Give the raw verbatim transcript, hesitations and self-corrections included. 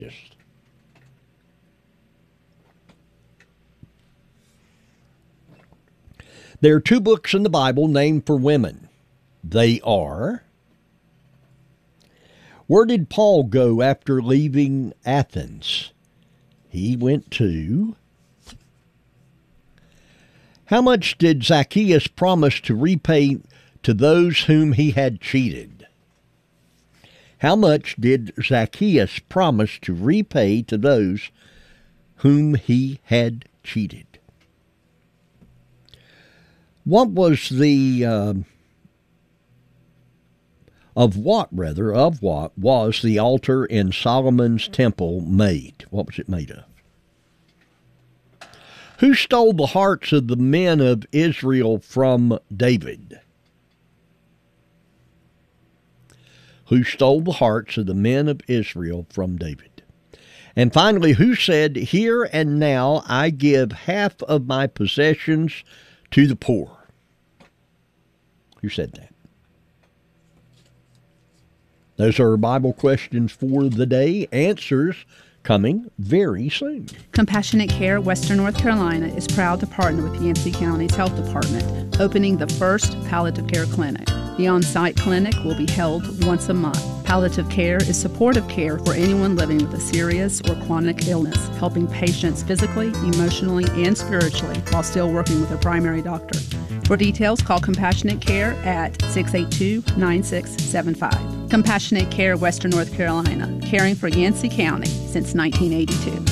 There are two books in the Bible named for women. They are, where did Paul go after leaving Athens? He went to, how much did Zacchaeus promise to repay to those whom he had cheated? How much did Zacchaeus promise to repay to those whom he had cheated? What was the, uh, of what, rather, of what was the altar in Solomon's temple made? What was it made of? Who stole the hearts of the men of Israel from David? Who stole the hearts of the men of Israel from David? And finally, who said, "Here and now I give half of my possessions to the poor"? Who said that? Those are our Bible questions for the day. Answers coming very soon. Compassionate Care Western North Carolina is proud to partner with Yancey County's Health Department, opening the first palliative care clinic. The on-site clinic will be held once a month. Palliative care is supportive care for anyone living with a serious or chronic illness, helping patients physically, emotionally, and spiritually while still working with a primary doctor. For details, call Compassionate Care at six eight two, nine six seven five. Compassionate Care Western North Carolina, caring for Yancey County since nineteen eighty-two.